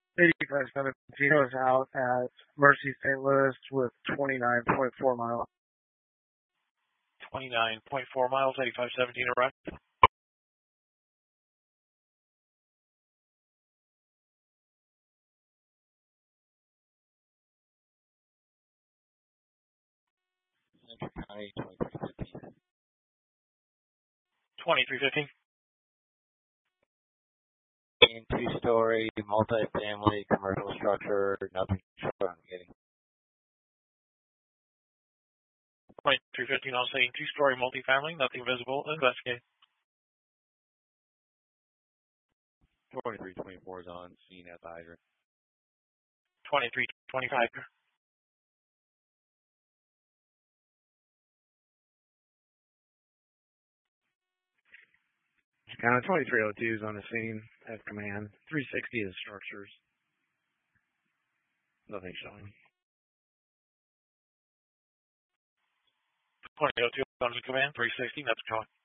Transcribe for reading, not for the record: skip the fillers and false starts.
8517 was out at Mercy St. Louis with 29.4 miles. 29.4 miles, 8517 arrived. County 2315. 2315. In two-story, multi-family, commercial structure, nothing short on getting. 2315 on scene, two-story multifamily, nothing visible, investigate. 2324 is on scene at the hydrant. 2325. County 2302 is on the scene at command. 360 is structures. Nothing showing. 2002 on the command, 360, that's going.